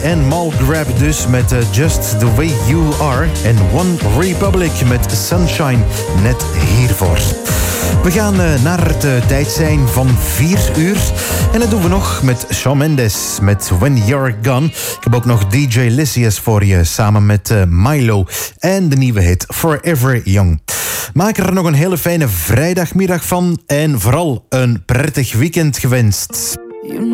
en Mall Grab dus met Just The Way You Are. En One Republic met Sunshine net hiervoor. We gaan naar het tijd zijn van 4 uur. En dat doen we nog met Shawn Mendes met When You're Gone. Ik heb ook nog DJ Lysias voor je samen met Milo. En de nieuwe hit Forever Young. Maak er nog een hele fijne vrijdagmiddag van. En vooral een prettig weekend gewenst.